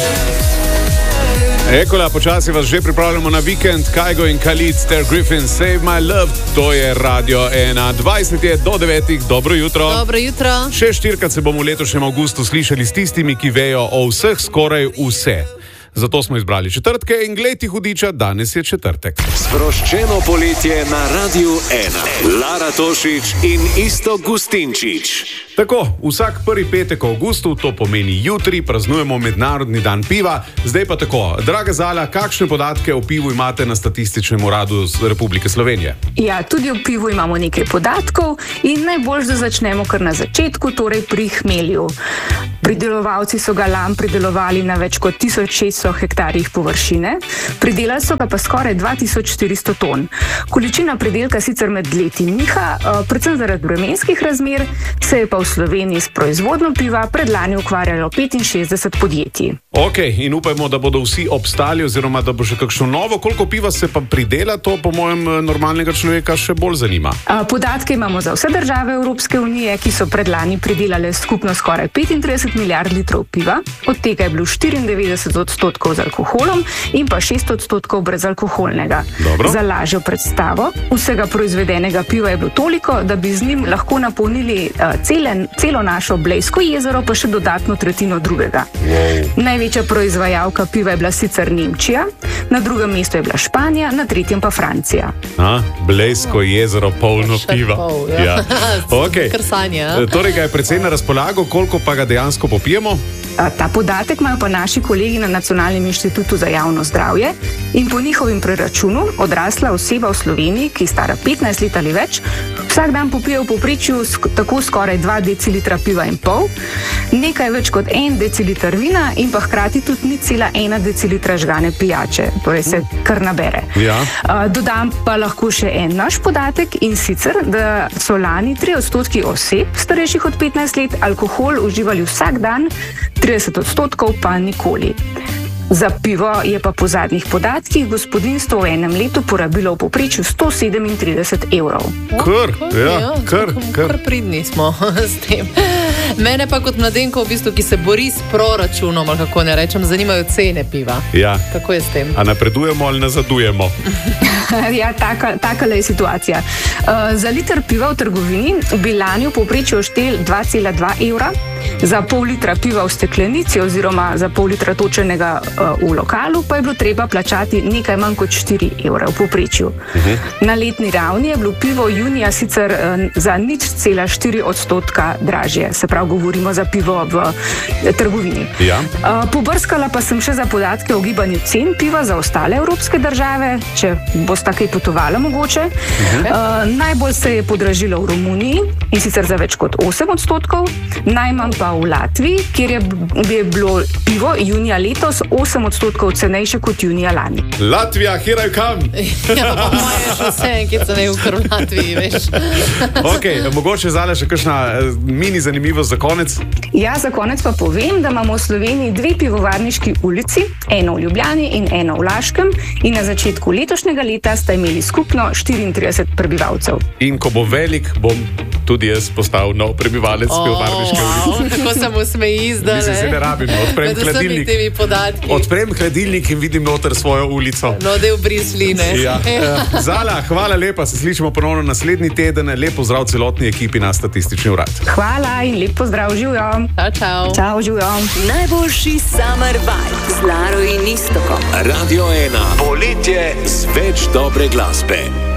Ekola, počasi vas že pripravljamo na vikend. Kygo in Khalid ter Griffin, Save My Love. To je Radio 1. 20 je do 9. Dobro jutro. Dobro jutro. Še štirikrat se bomo v letošnjem avgustu slišali s tistimi, ki vejo o vseh skoraj vse. Zato smo izbrali četrtke in glejti hudiča, danes je četrtek. Sproščeno poletje na Radiu 1. Lara Tošić in Iztok Gustinčič. Tako, vsak prvi petek v avgustu, to pomeni jutri, praznujemo Mednarodni dan piva. Zdaj pa tako, draga Zala, kakšne podatke o pivu imate na Statističnem uradu Republike Slovenije? Ja, tudi o pivu imamo nekaj podatkov in najbolj, da začnemo kar na začetku, torej pri hmelju. Pridelovalci so ga lani pridelovali na več kot 1600 hektarjih površine, pridelali so ga pa skoraj 2400 ton. Količina pridelka sicer med leti niha, predvsem zaradi vremenskih razmer, se je pa v Sloveniji s proizvodnjo piva predlani ukvarjalo 65 podjetij. Ok, in upajmo, da bodo vsi obstali oziroma da bo še kakšno novo. Koliko piva se pa pridela, to po mojem normalnega človeka še bolj zanima. Podatke imamo za vse države Evropske unije, ki so predlani pridelale skupno skoraj 35 milijard litrov piva, od tega je bilo 94% z alkoholom in pa 6% brezalkoholnega. Dobro. Za lažjo predstavo, vsega proizvedenega piva je bilo toliko, da bi z njim lahko napolnili celo našo Blejsko jezero, pa še dodatno tretjino drugega. Največja proizvajalka piva je bila sicer Nemčija, na drugem mestu je bila Španija, na tretjem pa Francija. Blejsko jezero polno piva. Pol, ja. Okay. Krsanja. Torej ga je precej na razpolago, koliko pa ga dejansko popijemo? Ta podatek imajo pa naši kolegi na Nacionalnem inštitutu za javno zdravje in po njihovim preračunu odrasla oseba v Sloveniji, ki je stara 15 let ali več, vsak dan popije v povprečju tako skoraj 2 decilitra piva in pol, nekaj več kot 1 deciliter vina in pa hkrati tudi 0,1 decilitra žgane pijače, torej se kar nabere. Ja. Dodam pa lahko še en naš podatek in sicer, da so lani 3% oseb starejših od 15 let alkohol uživali vsak dan, 30% pa nikoli. Za pivo je pa po zadnjih podatkih gospodinjstvo v enem letu porabilo v povprečju 137 evrov. Kar pridni smo s tem. Mene pa kot mladenko, v bistvu, ki se bori s proračunom, ali kako ne rečem, zanimajo cene piva. Ja. Kako je s tem? A napredujemo ali nazadujemo? Ja, takale je situacija. Za liter piva v trgovini bi lani v povprečju štel 2,2 evra, za pol litra piva v steklenici oziroma za pol litra točenega v lokalu pa je bilo treba plačati nekaj manj kot 4 evra v povprečju. Na letni ravni je bilo pivo junija sicer za 0,4% dražje, se pravi govorimo za pivo v trgovini. Ja. Pobrskala pa sem še za podatke o gibanju cen piva za ostale evropske države, če boste kaj potovala mogoče. Najbolj se je podražilo v Romuniji in sicer za več kot 8%, najmanj pa v Latviji, kjer je bilo pivo junija letos 8% cenejše kot junija lani. Latvija, here I come! Ja, pa moje še vse, ki so ne v Latviji, veš. Ok, mogoče Zala še kakšna mini zanimivost za konec? Ja, za konec pa povem, da imamo v Sloveniji 2 pivovarniški ulici, eno v Ljubljani in eno v Laškem in na začetku letošnjega leta sta imeli skupno 34 prebivalcev. In ko bo velik, bom tudi jaz postal nov prebivalec pivovarniške ulice. Kako se mu smeji zdaj. Mislim, se ne rabim, odprem hladilnik in vidim noter svojo ulico. No, da je v brisline. Ja. Zala, hvala lepa, se slišimo ponovno naslednji teden. Lep pozdrav celotni ekipi na Statistični urad. Hvala in lep pozdrav, živjo. Čau. Čau, živjo. Najboljši summer vibe z Laro in Iztokom. Radio 1. Poletje z več dobre glasbe.